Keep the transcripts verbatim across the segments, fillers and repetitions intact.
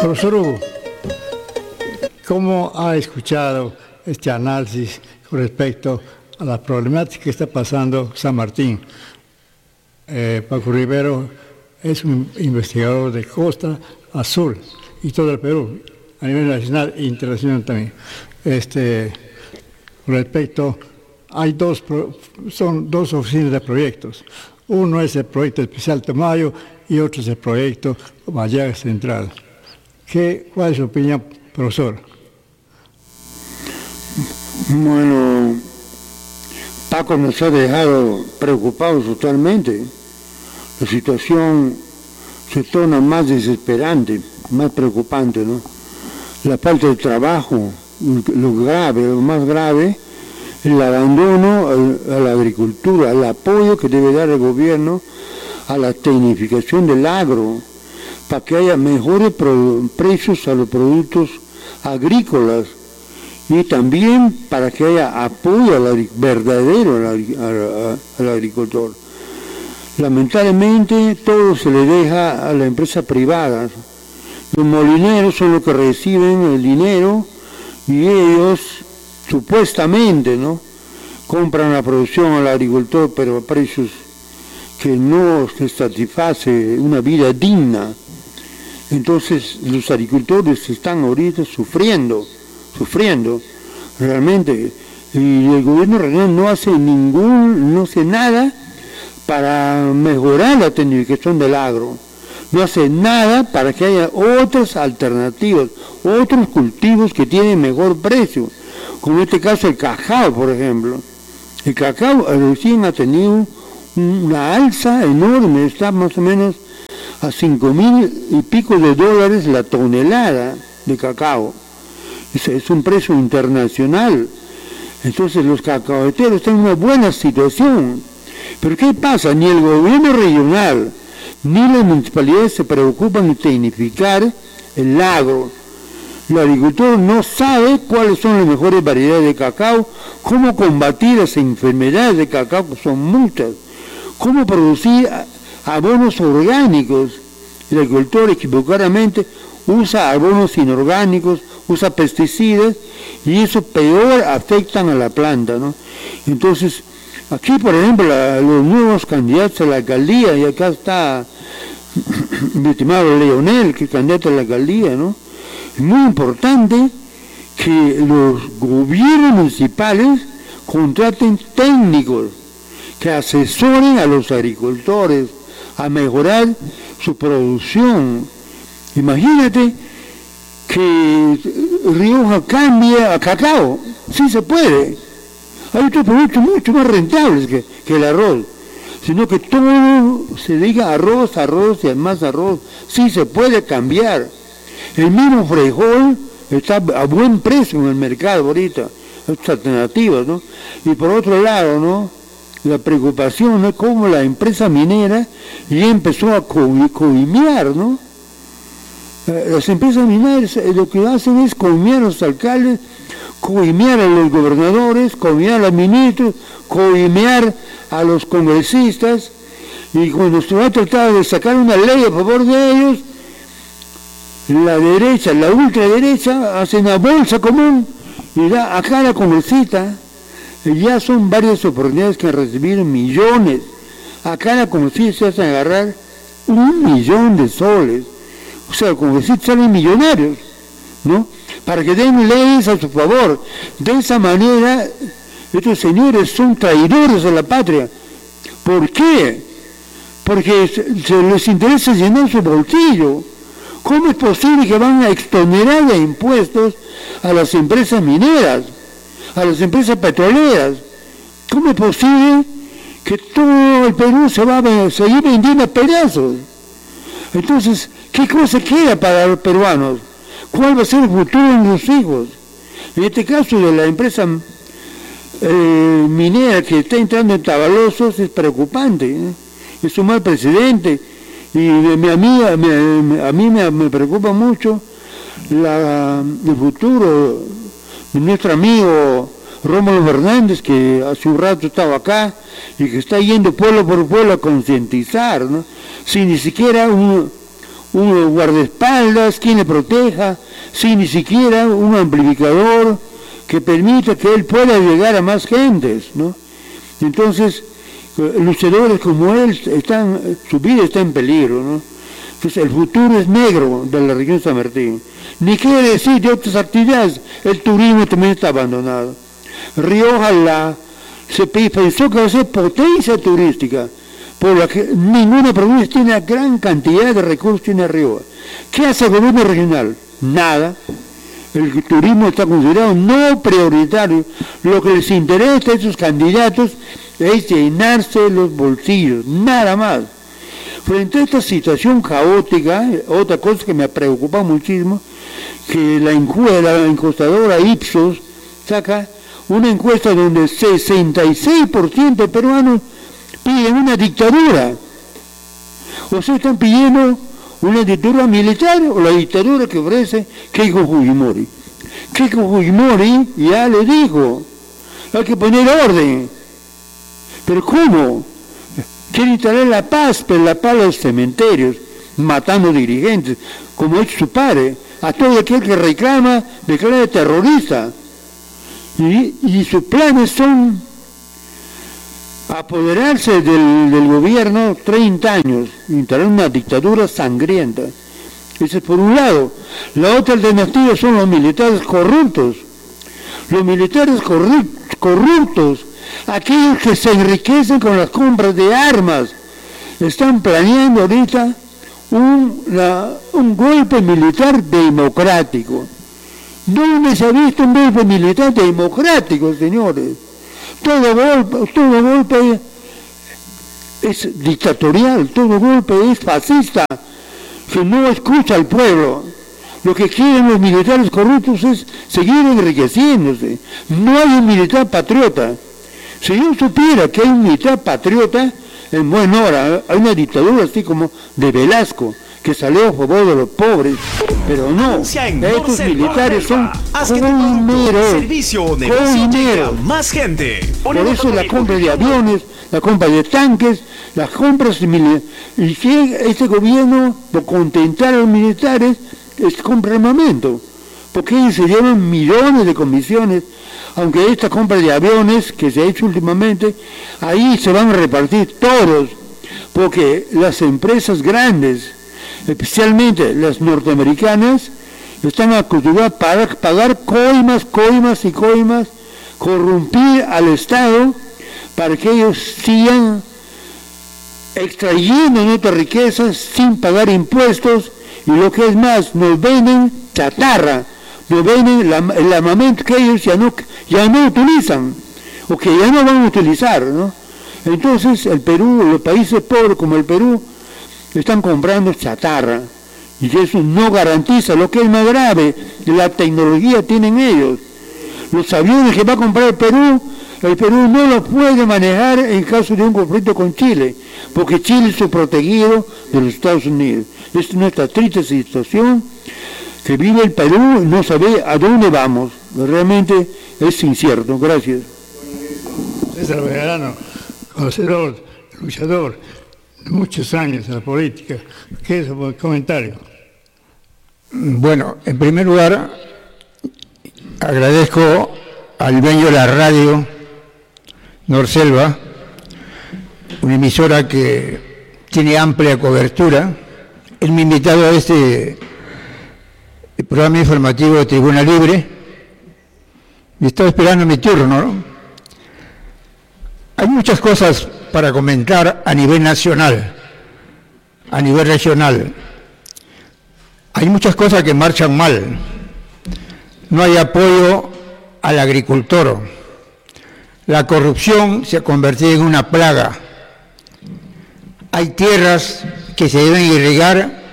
Profesor Hugo, ¿cómo ha escuchado este análisis con respecto a la problemática que está pasando San Martín? Eh, Paco Rivero es un investigador de Costa Azul y todo el Perú, a nivel nacional e internacional también. Este, con respecto, hay dos, son dos oficinas de proyectos. Uno es el proyecto especial Tomayo y otro es el proyecto Vallaga Central. ¿Qué, ¿Cuál es su opinión, profesor? Bueno, Paco nos ha dejado preocupados totalmente. La situación se torna más desesperante, más preocupante, ¿no? La falta de trabajo, lo grave, lo más grave, el abandono a la agricultura, el apoyo que debe dar el gobierno a la tecnificación del agro, para que haya mejores precios a los productos agrícolas y también para que haya apoyo al verdadero al, al, al agricultor. Lamentablemente todo se le deja a la empresa privada. Los molineros son los que reciben el dinero y ellos supuestamente, ¿no?, compran la producción al agricultor, pero a precios que no se satisface una vida digna. Entonces los agricultores están ahorita sufriendo, sufriendo realmente, y el gobierno regional no hace ningún, no hace nada para mejorar la tecnificación del agro, no hace nada para que haya otras alternativas, otros cultivos que tienen mejor precio, como en este caso el cacao, por ejemplo. El cacao recién ha tenido una alza enorme, está más o menos a cinco mil y pico de dólares la tonelada de cacao. Es, es un precio internacional. Entonces los cacaoteros están en una buena situación. Pero ¿qué pasa? Ni el gobierno regional ni las municipalidades se preocupan en tecnificar el agro. El agricultor no sabe cuáles son las mejores variedades de cacao, cómo combatir las enfermedades de cacao, que son muchas, cómo producir abonos orgánicos. El agricultor equivocadamente usa abonos inorgánicos, usa pesticidas y eso peor afectan a la planta, ¿no? Entonces, aquí por ejemplo, la, los nuevos candidatos a la alcaldía, y acá está mi estimado Leonel, que es candidato a la alcaldía, ¿no? Es muy importante que los gobiernos municipales contraten técnicos que asesoren a los agricultores a mejorar su producción. Imagínate que Rioja cambia a cacao, sí se puede. Hay otros productos mucho más rentables que, que el arroz, sino que todo se diga arroz, arroz y más arroz, sí se puede cambiar. El mismo frijol está a buen precio en el mercado ahorita, estas alternativas, ¿no? Y por otro lado, ¿no?, la preocupación es cómo la empresa minera ya empezó a co coimear, ¿no? Las empresas mineras lo que hacen es coimear a los alcaldes, coimear a los gobernadores, coimear a los ministros, coimear a los congresistas, y cuando se va a tratar de sacar una ley a favor de ellos, la derecha, la ultraderecha, hace una bolsa común y da a cada congresista. Ya son varias oportunidades que han recibido millones. A cada congresista se hacen agarrar un millón de soles. O sea, los congresistas salen millonarios, ¿no?, para que den leyes a su favor. De esa manera, estos señores son traidores a la patria. ¿Por qué? Porque se les interesa llenar su bolsillo. ¿Cómo es posible que van a exonerar de impuestos a las empresas mineras, a las empresas petroleras? ¿Cómo es posible que todo el Perú se va a seguir vendiendo a pedazos? Entonces, ¿qué cosa queda para los peruanos? ¿Cuál va a ser el futuro de los hijos? En este caso de la empresa eh, minera que está entrando en Tabalosos es preocupante, ¿eh? Es un mal precedente. Y mi amiga, mi, a mí me, me preocupa mucho la, el futuro de nuestro amigo Rómulo Fernández, que hace un rato estaba acá y que está yendo pueblo por pueblo a concientizar, ¿no?, sin ni siquiera un, un guardaespaldas, quien le proteja, sin ni siquiera un amplificador que permita que él pueda llegar a más gentes, ¿no? Entonces, luchadores como él, están, su vida está en peligro, ¿no? Entonces, el futuro es negro de la región de San Martín. Ni quiere decir de otras actividades, el turismo también está abandonado. Rioja la, se pensó que va a ser potencia turística, por la que ninguna provincia tiene una gran cantidad de recursos tiene Rioja. ¿Qué hace el gobierno regional? Nada. El turismo está considerado no prioritario. Lo que les interesa a esos candidatos es llenarse los bolsillos, nada más. Frente a esta situación caótica, otra cosa que me preocupa muchísimo, que la encuesta, la encuestadora Ipsos saca una encuesta donde sesenta y seis por ciento de peruanos piden una dictadura. O sea, están pidiendo una dictadura militar o la dictadura que ofrece Keiko Fujimori. Keiko Fujimori ya lo dijo, hay que poner orden. ¿Pero cómo? Quiere instalar la paz, pero la paz a los cementerios, matando dirigentes, como ha hecho su padre. A todo aquel que reclama, declara terrorista. Y, y sus planes son apoderarse del, del gobierno treinta años, instalar una dictadura sangrienta. Ese es por un lado. La otra alternativa son los militares corruptos. Los militares corruptos, aquellos que se enriquecen con las compras de armas, están planeando ahorita un, la, un golpe militar democrático. ¿Dónde se ha visto un golpe militar democrático, señores? Todo golpe, todo golpe es dictatorial, todo golpe es fascista, que no escucha al pueblo. Lo que quieren los militares corruptos es seguir enriqueciéndose. No hay un militar patriota. Si yo supiera que hay un militar patriota, en buena hora, hay una dictadura así como de Velasco, que salió a favor de los pobres, pero no, estos militares son coineros, coineros. Más gente. Por eso la compra de aviones, la compra de tanques, las compras militares, y que este gobierno, por contentar a los militares, es compra armamento, porque ellos se llevan millones de comisiones, aunque esta compra de aviones que se ha hecho últimamente, ahí se van a repartir todos, porque las empresas grandes, especialmente las norteamericanas, están acostumbradas a pagar, pagar coimas, coimas y coimas, corrompir al Estado para que ellos sigan extrayendo nuestras riquezas sin pagar impuestos, y lo que es más, nos venden chatarra, nos venden la, el armamento que ellos ya no, ya no utilizan, o que ya no van a utilizar, ¿no? Entonces el Perú, los países pobres como el Perú, están comprando chatarra, y eso no garantiza. Lo que es más grave, la tecnología tienen ellos. Los aviones que va a comprar el Perú, el Perú no los puede manejar en caso de un conflicto con Chile, porque Chile es protegido de los Estados Unidos. Es nuestra triste situación que vive el Perú y no sabe a dónde vamos. Realmente es incierto. Gracias. César Bejarano, conocedor, luchador, muchos años en la política. ¿Qué es el comentario? Bueno, en primer lugar, agradezco al dueño de la radio, Norselva, una emisora que tiene amplia cobertura. Él me ha invitado a este programa informativo de Tribuna Libre y estaba esperando mi turno, ¿no? Hay muchas cosas para comentar a nivel nacional, a nivel regional. Hay muchas cosas que marchan mal. No hay apoyo al agricultor. La corrupción se ha convertido en una plaga. Hay tierras que se deben irrigar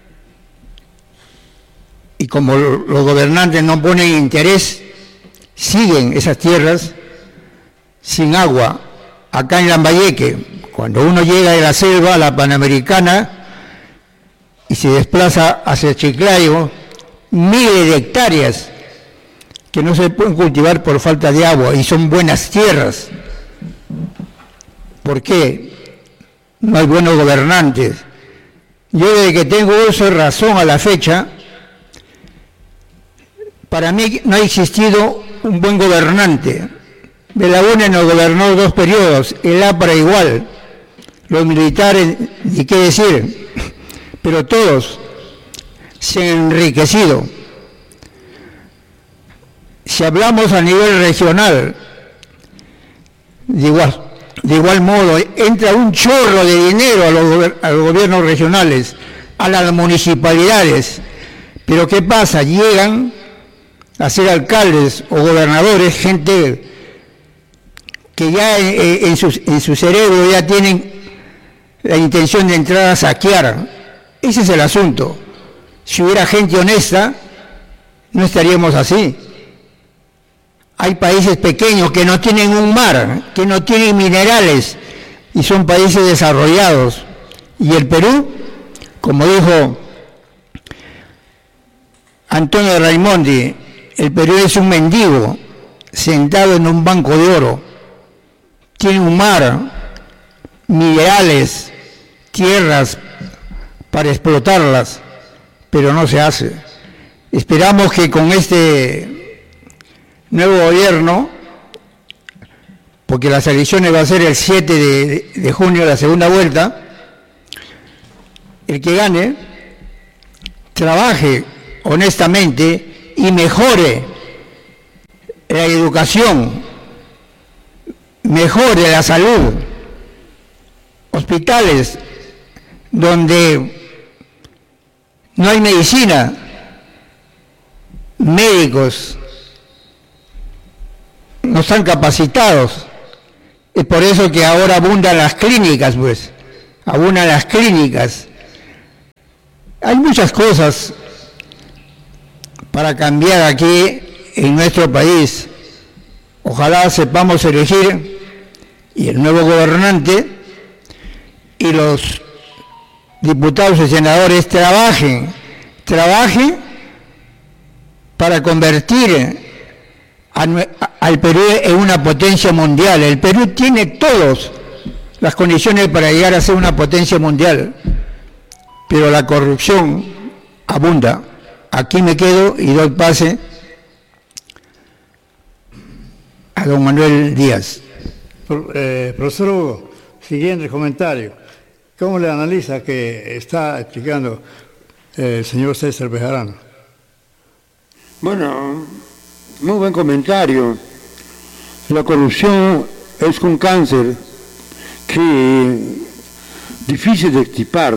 y como los gobernantes no ponen interés, siguen esas tierras sin agua. Acá en Lambayeque, cuando uno llega de la selva a la Panamericana y se desplaza hacia Chiclayo, miles de hectáreas que no se pueden cultivar por falta de agua y son buenas tierras. ¿Por qué? No hay buenos gobernantes. Yo desde que tengo uso de razón a la fecha, para mí no ha existido un buen gobernante. Belaúnde nos gobernó dos periodos, el APRA igual, los militares, ni qué decir, pero todos se han enriquecido. Si hablamos a nivel regional, de igual, de igual modo, entra un chorro de dinero a los, a los gobiernos regionales, a las municipalidades, pero ¿qué pasa? Llegan a ser alcaldes o gobernadores, gente que ya en, en, su, en su cerebro ya tienen la intención de entrar a saquear. Ese es el asunto. Si hubiera gente honesta, no estaríamos así. Hay países pequeños que no tienen un mar, que no tienen minerales, y son países desarrollados. Y el Perú, como dijo Antonio Raimondi, el Perú es un mendigo sentado en un banco de oro. Tiene un mar, minerales, tierras para explotarlas, pero no se hace. Esperamos que con este nuevo gobierno, porque las elecciones va a ser el siete de, de junio, la segunda vuelta, el que gane trabaje honestamente y mejore la educación, mejore la salud, hospitales donde no hay medicina, médicos no están capacitados. Es por eso que ahora abundan las clínicas, pues, abundan las clínicas. Hay muchas cosas para cambiar aquí en nuestro país. Ojalá sepamos elegir, y el nuevo gobernante y los diputados y senadores trabajen, trabajen para convertir a, a, al Perú en una potencia mundial. El Perú tiene todas las condiciones para llegar a ser una potencia mundial, pero la corrupción abunda. Aquí me quedo y doy pase a don Manuel Díaz. Eh, profesor Hugo, siguiente comentario. ¿Cómo le analiza que está explicando eh, el señor César Bejarano? Bueno, muy buen comentario. La corrupción es un cáncer que es difícil de extirpar.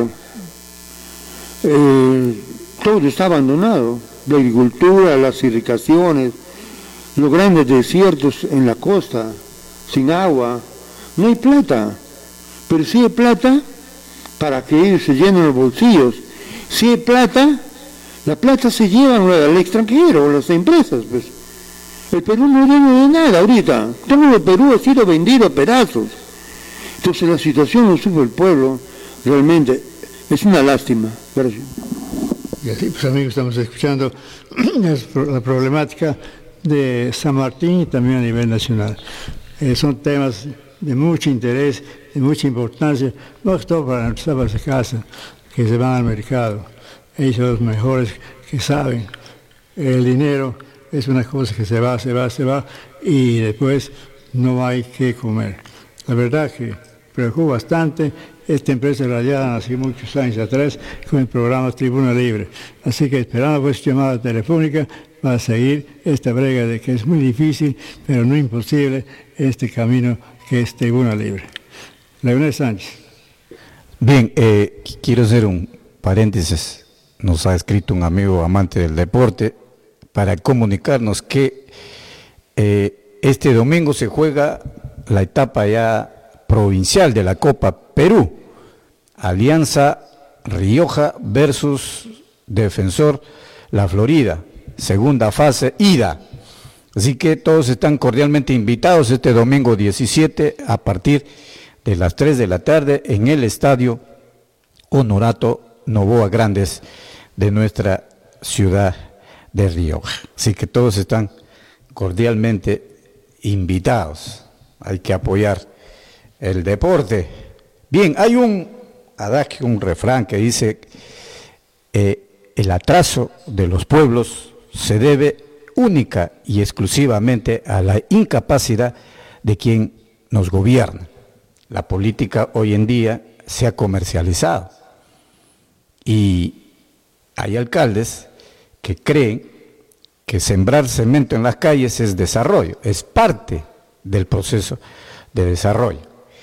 Eh, todo está abandonado, la agricultura, las irrigaciones, los grandes desiertos en la costa, sin agua, no hay plata, pero sí hay plata para que ellos se llenen los bolsillos. Si hay plata, la plata se lleva al extranjero, las empresas, pues. El Perú no tiene de nada ahorita, todo el Perú ha sido vendido a pedazos. Entonces la situación no sufre el pueblo, realmente es una lástima. Gracias. Y así, pues amigos, estamos escuchando la problemática de San Martín y también a nivel nacional. Eh, son temas de mucho interés, de mucha importancia, no es todo para nuestras amas de casa que se van al mercado. Ellos son los mejores que saben. El dinero es una cosa que se va, se va, se va y después no hay que comer. La verdad que preocupa bastante. Esta empresa radiada hace muchos años atrás con el programa Tribuna Libre. Así que esperando vuestra llamada telefónica para seguir esta brega de que es muy difícil, pero no imposible, este camino que es Tribuna Libre. Leonel Sánchez. Bien, eh, quiero hacer un paréntesis. Nos ha escrito un amigo amante del deporte para comunicarnos que eh, este domingo se juega la etapa ya provincial de la Copa Perú, Alianza Rioja versus Defensor La Florida, segunda fase, ida. Así que todos están cordialmente invitados este domingo diecisiete a partir de las tres de la tarde en el Estadio Honorato Noboa Grandes de nuestra ciudad de Rioja. Así que todos están cordialmente invitados. Hay que apoyar el deporte. Bien, hay un adagio, un refrán que dice, eh, el atraso de los pueblos se debe única y exclusivamente a la incapacidad de quien nos gobierna. La política hoy en día se ha comercializado y hay alcaldes que creen que sembrar cemento en las calles es desarrollo, es parte del proceso de desarrollo.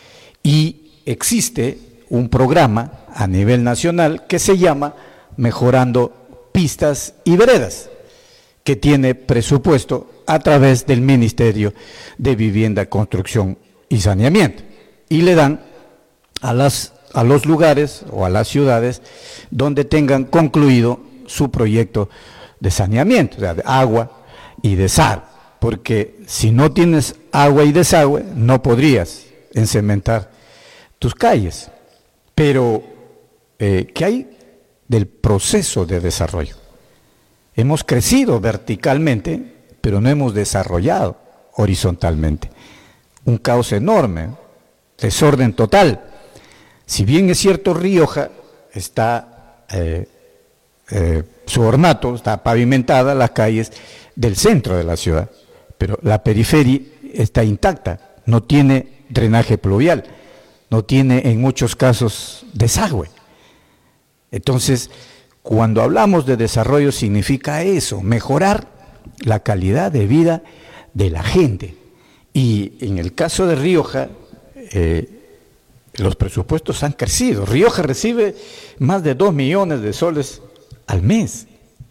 Y existe un programa a nivel nacional que se llama Mejorando Pistas y Veredas, que tiene presupuesto a través del Ministerio de Vivienda, Construcción y Saneamiento. Y le dan a, las, a los lugares o a las ciudades donde tengan concluido su proyecto de saneamiento, o sea, de agua y desagüe, porque si no tienes agua y desagüe, no podrías encementar tus calles. Pero, eh, ¿qué hay del proceso de desarrollo? Hemos crecido verticalmente, pero no hemos desarrollado horizontalmente. Un caos enorme, desorden total. Si bien es cierto, Rioja está, eh, eh, su ornato, está pavimentada las calles del centro de la ciudad, pero la periferia está intacta, no tiene drenaje pluvial, no tiene en muchos casos desagüe. Entonces, cuando hablamos de desarrollo significa eso, mejorar la calidad de vida de la gente. Y en el caso de Rioja, eh, los presupuestos han crecido. Rioja recibe más de dos millones de soles al mes,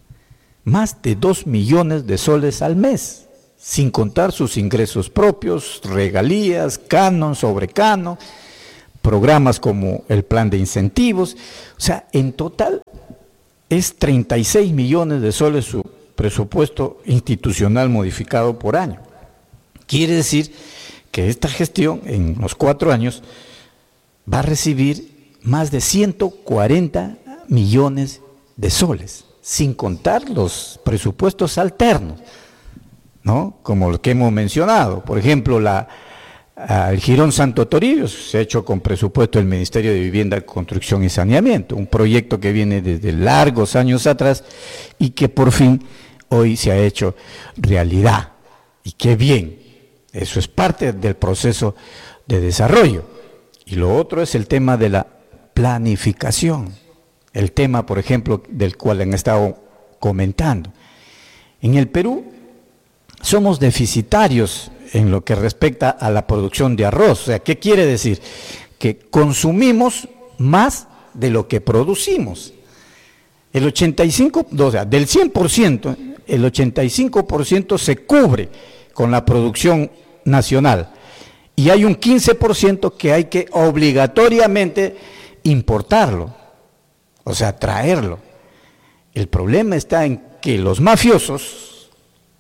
más de dos millones de soles al mes, sin contar sus ingresos propios, regalías, canon sobre canon, programas como el plan de incentivos. O sea, en total es treinta y seis millones de soles su presupuesto institucional modificado por año. Quiere decir que esta gestión en los cuatro años va a recibir más de ciento cuarenta millones de soles, sin contar los presupuestos alternos, ¿no? Como los que hemos mencionado. Por ejemplo, la, el Jirón Santo Toribio se ha hecho con presupuesto del Ministerio de Vivienda, Construcción y Saneamiento, un proyecto que viene desde largos años atrás y que por fin hoy se ha hecho realidad. Y qué bien, eso es parte del proceso de desarrollo. Y lo otro es el tema de la planificación, el tema, por ejemplo, del cual han estado comentando. En el Perú somos deficitarios en lo que respecta a la producción de arroz. O sea, ¿qué quiere decir? Que consumimos más de lo que producimos. El ochenta y cinco por ciento, o sea, del cien por ciento, el ochenta y cinco por ciento se cubre con la producción nacional. Y hay un quince por ciento que hay que obligatoriamente importarlo, o sea, traerlo. El problema está en que los mafiosos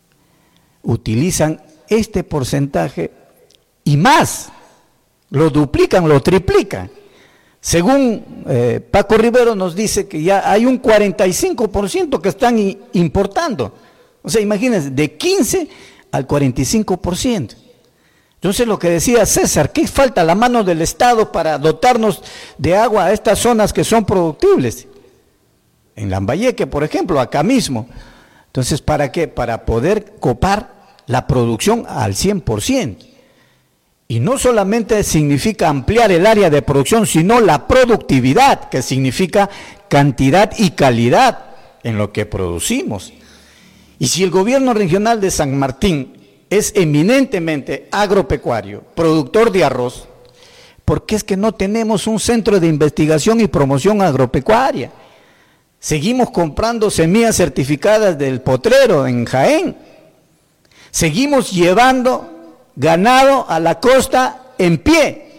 utilizan este porcentaje y más, lo duplican, lo triplican. Según eh, Paco Rivero nos dice que ya hay un cuarenta y cinco por ciento que están importando. O sea, imagínense, de quince al cuarenta y cinco por ciento. Entonces, lo que decía César, ¿qué falta? La mano del Estado para dotarnos de agua a estas zonas que son productibles. En Lambayeque, por ejemplo, acá mismo. Entonces, ¿para qué? Para poder copar la producción al cien por ciento. Y no solamente significa ampliar el área de producción, sino la productividad, que significa cantidad y calidad en lo que producimos. Y si el gobierno regional de San Martín es eminentemente agropecuario, productor de arroz, ¿por qué es que no tenemos un centro de investigación y promoción agropecuaria? Seguimos comprando semillas certificadas del potrero en Jaén. Seguimos llevando ganado a la costa en pie.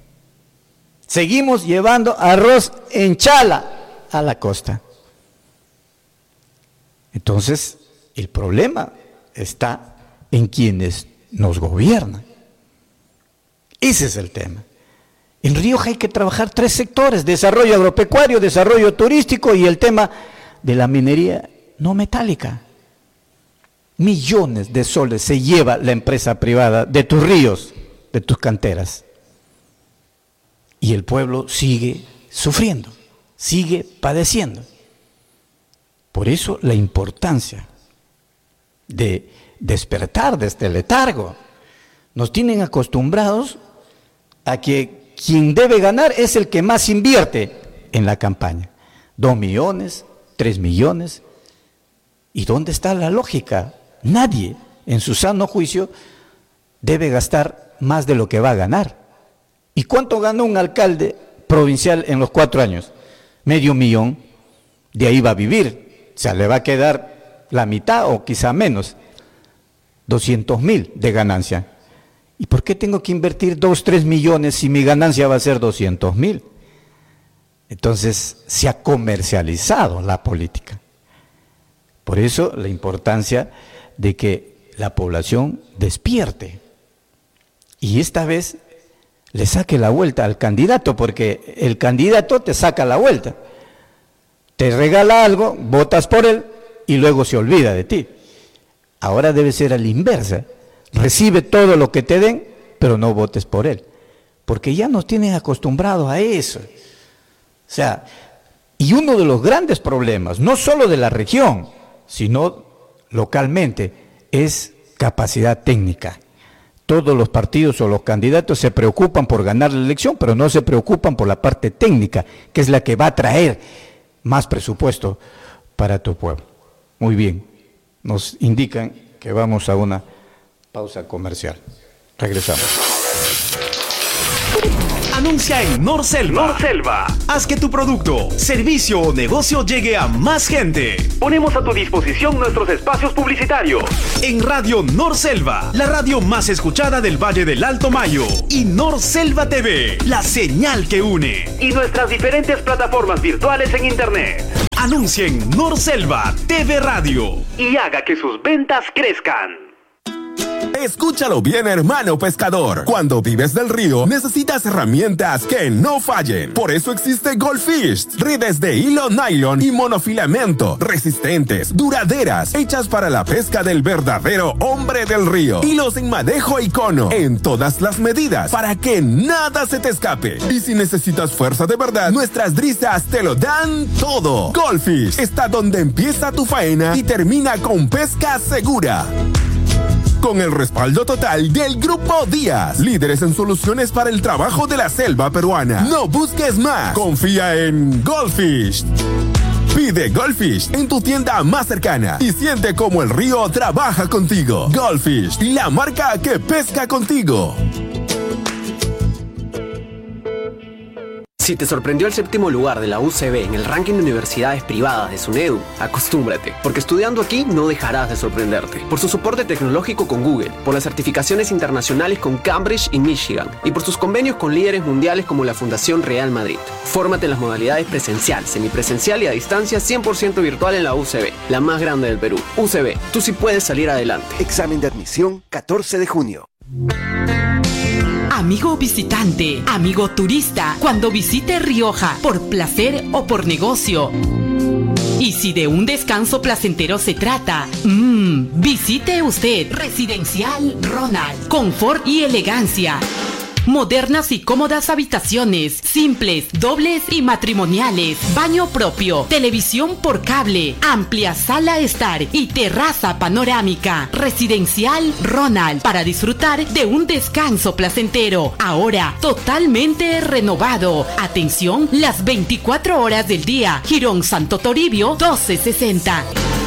Seguimos llevando arroz en chala a la costa. Entonces, el problema está en quienes nos gobiernan. Ese es el tema. En Rioja hay que trabajar tres sectores: desarrollo agropecuario, desarrollo turístico y el tema de la minería no metálica. Millones de soles se lleva la empresa privada de tus ríos, de tus canteras. Y el pueblo sigue sufriendo, sigue padeciendo. Por eso la importancia de despertar de este letargo. Nos tienen acostumbrados a que quien debe ganar es el que más invierte en la campaña. Dos millones, tres millones. ¿Y dónde está la lógica? Nadie, en su sano juicio, debe gastar más de lo que va a ganar. ¿Y cuánto ganó un alcalde provincial en los cuatro años? Medio millón. De ahí va a vivir. O sea, le va a quedar la mitad o quizá menos. doscientos mil de ganancia. ¿Y por qué tengo que invertir dos, tres millones si mi ganancia va a ser doscientos mil? Entonces se ha comercializado la política. Por eso la importancia de que la población despierte. Y esta vez le saque la vuelta al candidato, porque el candidato te saca la vuelta. Te regala algo, votas por él y luego se olvida de ti. Ahora debe ser a la inversa. Recibe todo lo que te den, pero no votes por él. Porque ya nos tienen acostumbrados a eso. O sea, y uno de los grandes problemas, no solo de la región, sino localmente, es capacidad técnica. Todos los partidos o los candidatos se preocupan por ganar la elección, pero no se preocupan por la parte técnica, que es la que va a traer más presupuesto para tu pueblo. Muy bien, nos indican que vamos a una pausa comercial. Regresamos. Anuncia en Norselva. Norselva. Haz que tu producto, servicio o negocio llegue a más gente. Ponemos a tu disposición nuestros espacios publicitarios. En Radio Norselva, la radio más escuchada del Valle del Alto Mayo. Y Norselva T V, la señal que une. Y nuestras diferentes plataformas virtuales en Internet. Anuncien Norselva T V Radio. Y haga que sus ventas crezcan. Escúchalo bien, hermano pescador. Cuando vives del río, necesitas herramientas que no fallen. Por eso existe Goldfish, redes de hilo nylon y monofilamento, resistentes, duraderas, hechas para la pesca del verdadero hombre del río. Hilos en madejo y cono, en todas las medidas, para que nada se te escape. Y si necesitas fuerza de verdad, nuestras drisas te lo dan todo. Goldfish está donde empieza tu faena y termina con pesca segura. Con el respaldo total del Grupo Díaz, líderes en soluciones para el trabajo de la selva peruana. No busques más, confía en Goldfish. Pide Goldfish en tu tienda más cercana y siente cómo el río trabaja contigo. Goldfish, la marca que pesca contigo. Si te sorprendió el séptimo lugar de la U C B en el ranking de universidades privadas de SUNEDU, acostúmbrate, porque estudiando aquí no dejarás de sorprenderte. Por su soporte tecnológico con Google, por las certificaciones internacionales con Cambridge y Michigan, y por sus convenios con líderes mundiales como la Fundación Real Madrid. Fórmate en las modalidades presencial, semipresencial y a distancia cien por ciento virtual en la U C B, la más grande del Perú. U C B, tú sí puedes salir adelante. Examen de admisión catorce de junio. Amigo visitante, amigo turista, cuando visite Rioja, por placer o por negocio. Y si de un descanso placentero se trata, mmm, visite usted Residencial Ronald. Confort y elegancia. Modernas y cómodas habitaciones, simples, dobles y matrimoniales, baño propio, televisión por cable, amplia sala estar y terraza panorámica. Residencial Ronald, para disfrutar de un descanso placentero, ahora totalmente renovado. Atención, las veinticuatro horas del día. Jirón Santo Toribio doce sesenta.